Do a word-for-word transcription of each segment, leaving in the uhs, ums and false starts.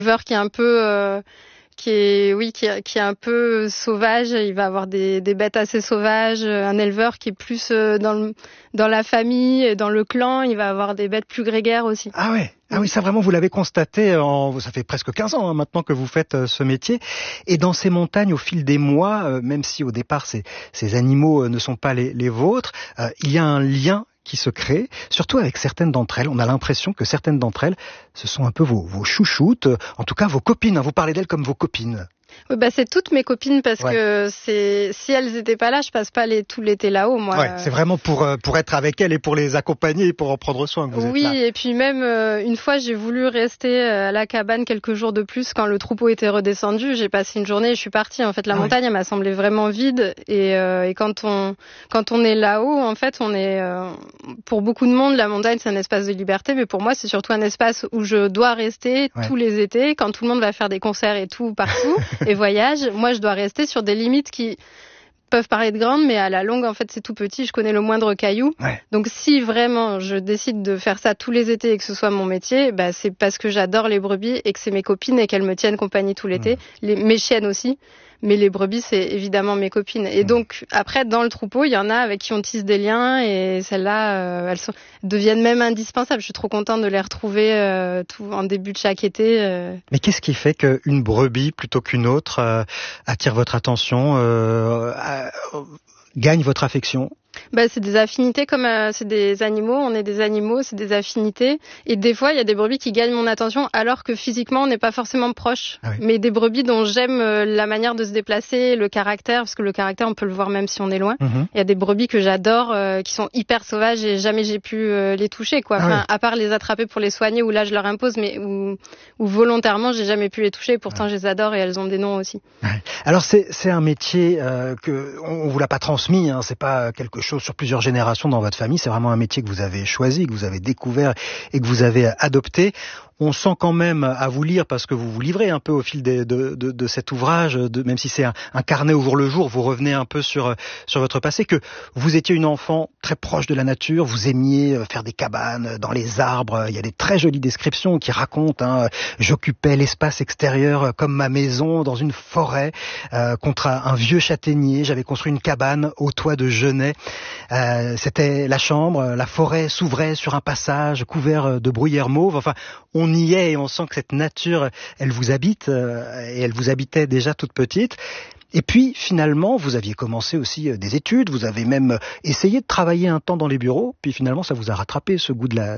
éleveur qui est un peu... Euh... qui est oui qui est, qui est un peu sauvage, il va avoir des, des bêtes assez sauvages, un éleveur qui est plus dans le, dans la famille, dans le clan, il va avoir des bêtes plus grégaires aussi. Ah ouais. Ah oui, ça vraiment vous l'avez constaté, en, ça fait presque quinze ans hein, maintenant que vous faites euh, ce métier. Et dans ces montagnes, au fil des mois, euh, même si au départ ces, ces animaux euh, ne sont pas les, les vôtres, euh, il y a un lien qui se crée, surtout avec certaines d'entre elles. On a l'impression que certaines d'entre elles, ce sont un peu vos, vos chouchoutes, en tout cas vos copines. Vous parlez d'elles comme vos copines. Oui, bah c'est toutes mes copines parce ouais. que c'est si elles étaient pas là, je passe pas les, tout l'été là-haut, moi. Ouais, c'est vraiment pour pour être avec elles et pour les accompagner et pour en prendre soin que vous oui, êtes là. Oui, et puis même euh, une fois, j'ai voulu rester à la cabane quelques jours de plus quand le troupeau était redescendu. J'ai passé une journée et je suis partie. En fait, la ah montagne, oui. elle m'a semblé vraiment vide. Et, euh, et quand on quand on est là-haut, en fait, on est euh, pour beaucoup de monde, la montagne c'est un espace de liberté, mais pour moi, c'est surtout un espace où je dois rester ouais. tous les étés, quand tout le monde va faire des concerts et tout partout et voyage. Moi, je dois rester sur des limites qui peuvent paraître grandes, mais à la longue, en fait, c'est tout petit. Je connais le moindre caillou. Ouais. Donc, si vraiment je décide de faire ça tous les étés et que ce soit mon métier, bah, c'est parce que j'adore les brebis et que c'est mes copines et qu'elles me tiennent compagnie tout l'été. Mmh. Les, mes chiennes aussi. Mais les brebis, c'est évidemment mes copines. Et mmh. donc, après, dans le troupeau, il y en a avec qui on tisse des liens et celles-là, euh, elles sont, deviennent même indispensables. Je suis trop contente de les retrouver euh, tout, en début de chaque été. Euh. Mais qu'est-ce qui fait qu'une brebis, plutôt qu'une autre, euh, attire votre attention, euh, euh, gagne votre affection ? Bah, c'est des affinités comme euh, c'est des animaux, on est des animaux, c'est des affinités. Et des fois, il y a des brebis qui gagnent mon attention alors que physiquement, on n'est pas forcément proche. Ah oui. Mais des brebis dont j'aime euh, la manière de se déplacer, le caractère, parce que le caractère, on peut le voir même si on est loin. Mm-hmm. Il y a des brebis que j'adore, euh, qui sont hyper sauvages et jamais j'ai pu euh, les toucher, quoi. Enfin, ah oui. À part les attraper pour les soigner, où là, je leur impose, mais où, où volontairement, j'ai jamais pu les toucher. Pourtant, ah. je les adore et elles ont des noms aussi. Ah. Alors, c'est, c'est un métier euh, que on vous l'a pas transmis, hein, c'est pas quelque chose sur plusieurs générations dans votre famille, c'est vraiment un métier que vous avez choisi, que vous avez découvert et que vous avez adopté. On sent quand même à vous lire, parce que vous vous livrez un peu au fil de, de, de, de cet ouvrage, de, même si c'est un, un carnet au jour le jour, vous revenez un peu sur, sur votre passé, que vous étiez une enfant très proche de la nature, vous aimiez faire des cabanes dans les arbres, il y a des très jolies descriptions qui racontent, hein, j'occupais l'espace extérieur comme ma maison dans une forêt, euh, contre un vieux châtaignier, j'avais construit une cabane au toit de genêt, euh, c'était la chambre, la forêt s'ouvrait sur un passage couvert de bruyères mauves, enfin, on y est et on sent que cette nature, elle vous habite euh, et elle vous habitait déjà toute petite. Et puis finalement, vous aviez commencé aussi des études, vous avez même essayé de travailler un temps dans les bureaux, puis finalement ça vous a rattrapé ce goût de la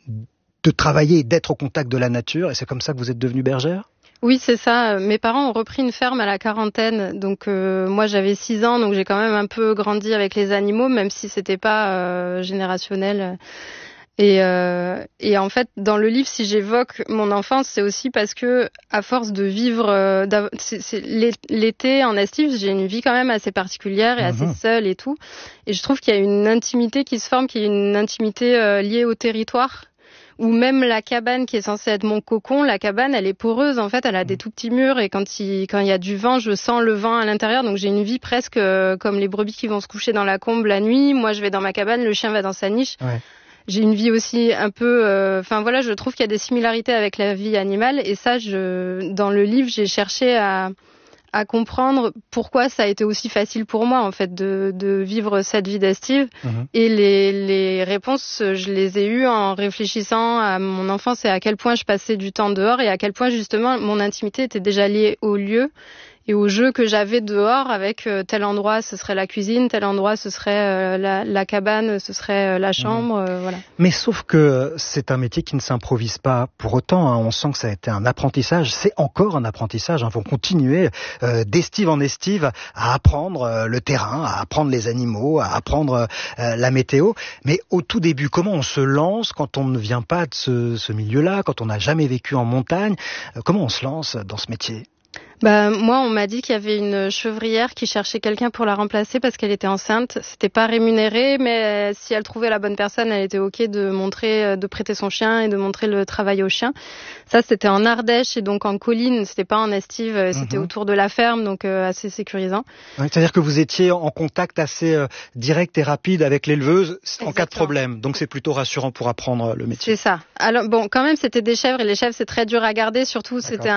de travailler et d'être au contact de la nature, et c'est comme ça que vous êtes devenue bergère ? Oui, c'est ça. Mes parents ont repris une ferme à la quarantaine, donc euh, moi j'avais six ans, donc j'ai quand même un peu grandi avec les animaux, même si c'était pas euh, générationnel. Et, euh, et en fait, dans le livre, si j'évoque mon enfance, c'est aussi parce que, à force de vivre, euh, c'est, c'est l'été en estive, j'ai une vie quand même assez particulière et mmh. assez seule et tout. Et je trouve qu'il y a une intimité qui se forme, qui est une intimité euh, liée au territoire. Ou même la cabane qui est censée être mon cocon, la cabane, elle est poreuse, en fait, elle a des tout petits murs et quand il, quand il y a du vent, je sens le vent à l'intérieur, donc j'ai une vie presque euh, comme les brebis qui vont se coucher dans la combe la nuit. Moi, je vais dans ma cabane, le chien va dans sa niche. Ouais. J'ai une vie aussi un peu... Enfin euh, voilà, je trouve qu'il y a des similarités avec la vie animale et ça, je, dans le livre, j'ai cherché à, à comprendre pourquoi ça a été aussi facile pour moi, en fait, de, de vivre cette vie d'estive. Mmh. Et les, les réponses, je les ai eues en réfléchissant à mon enfance et à quel point je passais du temps dehors et à quel point, justement, mon intimité était déjà liée au lieu et au jeu que j'avais dehors avec euh, tel endroit ce serait la cuisine, tel endroit ce serait euh, la, la cabane, ce serait euh, la chambre, euh, voilà. Mais sauf que c'est un métier qui ne s'improvise pas pour autant, hein. On sent que ça a été un apprentissage, c'est encore un apprentissage, hein. Vous continuez euh, d'estive en estive à apprendre euh, le terrain, à apprendre les animaux, à apprendre euh, la météo. Mais au tout début, comment on se lance quand on ne vient pas de ce, ce milieu-là, quand on n'a jamais vécu en montagne, euh, comment on se lance dans ce métier ? Bah moi, on m'a dit qu'il y avait une chevrière qui cherchait quelqu'un pour la remplacer parce qu'elle était enceinte. C'était pas rémunéré, mais si elle trouvait la bonne personne, elle était ok de montrer, de prêter son chien et de montrer le travail au chien. Ça, c'était en Ardèche et donc en colline. C'était pas en estive, c'était mmh. autour de la ferme, donc euh, assez sécurisant. Ouais, c'est-à-dire que vous étiez en contact assez euh, direct et rapide avec l'éleveuse en cas de problème. Donc c'est plutôt rassurant pour apprendre le métier. C'est ça. Alors bon, quand même, c'était des chèvres et les chèvres c'est très dur à garder. Surtout, D'accord. c'était